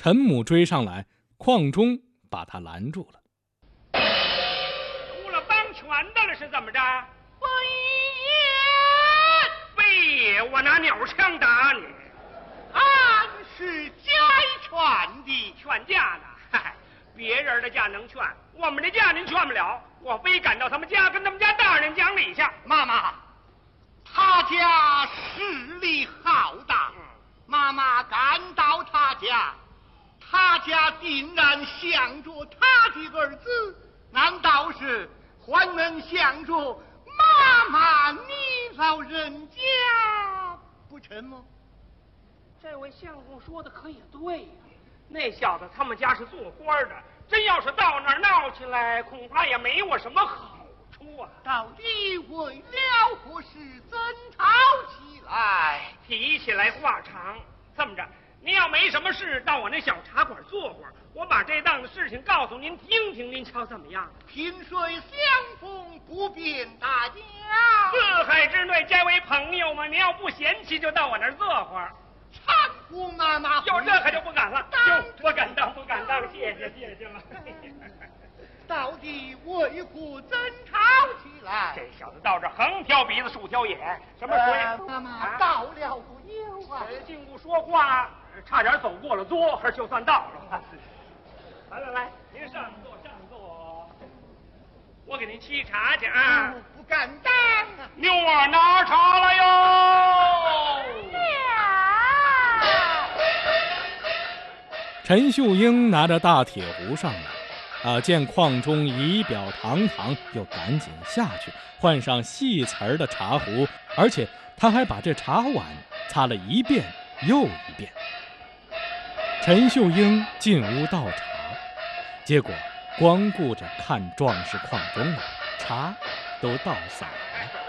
陈母追上来，邝忠把他拦住了。 出了帮拳的了是怎么着？ 不非也，我拿鸟枪打你。 俺是家劝的， 劝架呢？嗨，别人的架能劝，我们的架您劝不了。我非赶到他们家，跟他们家大人讲理去。 妈妈，他家势力浩大，妈妈赶到他家，他家定然想着他的儿子，难道是还能想着妈妈你老人家不成吗？ 这位相公说的可也对呀，那小子他们家是做官的，真要是到那儿闹起来，恐怕也没我什么好处啊。 到底为了何事争吵起来？ 提起来话长，这么着，您要没什么事，到我那小茶馆坐会儿，我把这档子事情告诉您听听，您瞧怎么样？ 萍水相逢不便大家， 四海之内皆为朋友嘛。您要不嫌弃，就到我那儿坐会儿。 搀扶妈妈。 有这可就不敢了，不敢当，不敢当，谢谢了。 到底为何争吵起来？ 这小子到这横挑鼻子竖挑眼，什么水？ 妈妈到了不有啊？ 进屋说话，差点走过了桌，就算到了。来，您上座，我给您沏茶去啊。 不敢当。 妞儿拿茶来哟。 陈秀英拿着大铁壶上来，见邝忠仪表堂堂，又赶紧下去换上细瓷的茶壶，而且他还把这茶碗擦了一遍又一遍。陈秀英进屋倒茶，结果光顾着看壮士邝忠了，茶都倒洒了。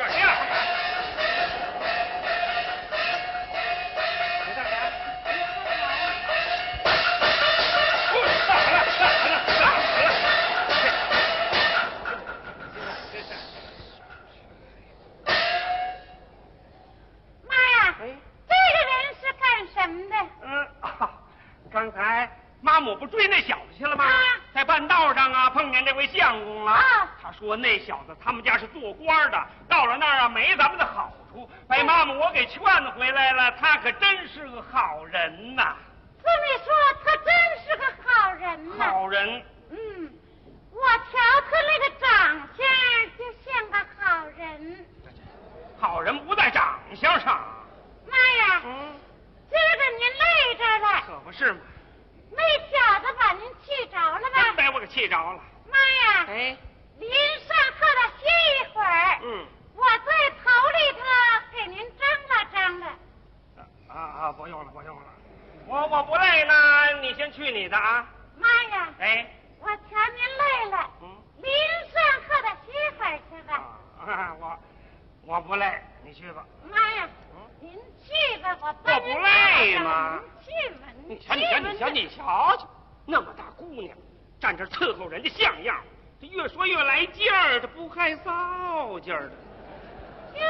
刚才妈母不追那小子去了吗？在半道上碰见这位相公了。他说那小子他们家是做官的，到了那儿没咱们的好处，把妈母我给劝回来了。他可真是个好人呐。 这么说，他真是个好人呐。 好人。 我瞧他那个长相就像个好人。 好人不在长相上。 妈呀！今儿个您累着了。 可不是嘛。 那小子把您气着了吧？ 真把我给气着了。 妈呀！您上课了歇一会儿。我在头里头给您张了。 不用了。我不累呢，你先去你的啊。 妈呀！我瞧您累了。您上课了歇会儿去吧。 我不累，你去吧。 妈呀！您去吧，我帮您。 我不累吗？ 您去吧， 你瞧，那么大姑娘，站这伺候人家像样，这越说越来劲儿，这不害臊劲儿的。 哟，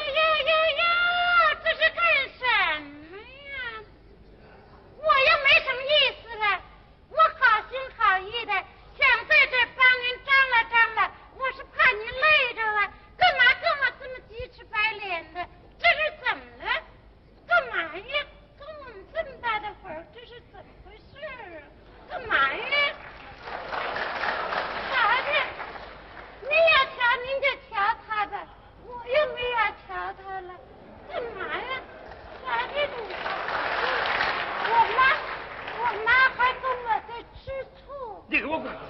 这是干什么呀？我又没什么意思了，我好心好意的想在这帮您张了，我是怕您累着了，干嘛跟我这么鸡翅白脸的？这是怎么了？干嘛呀？跟我们这么大的会儿，这是怎么回事啊？干嘛呀？啥的？您要瞧您就瞧他吧，我又没要瞧他了。干嘛呀？啥的你？我妈还跟我在吃醋。 你给我滚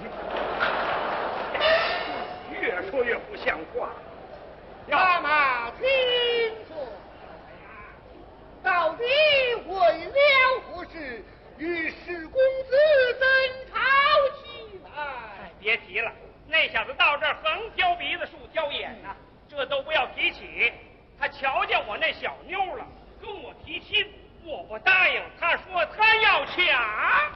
去！越说越不像话。 妈妈听说，到底为了何事与史公子争吵起来？ 别提了，那小子到这儿横挑鼻子竖挑眼呐，这都不要提起。他瞧见我那小妞了，跟我提亲，我不答应，他说他要抢。